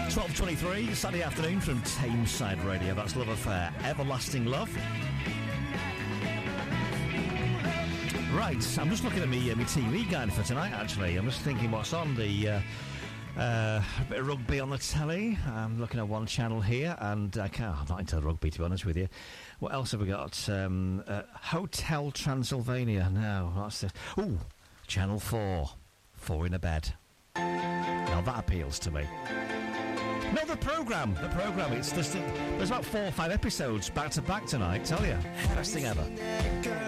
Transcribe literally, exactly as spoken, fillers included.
twelve twenty-three, Saturday afternoon from Tameside Radio. That's Love Affair, Everlasting Love. Right, I'm just looking at me, uh, my T V guide for tonight, actually. I'm just thinking what's on the... Uh, uh, a bit of rugby on the telly. I'm looking at one channel here, and I can't, I'm not into rugby, to be honest with you. What else have we got? Um, uh, Hotel Transylvania. No, that's the... Ooh, Channel four. Four in a bed. Now that appeals to me. No, the programme. The programme. It's just... There's about four or five episodes back-to-back tonight, tell you. Best thing ever.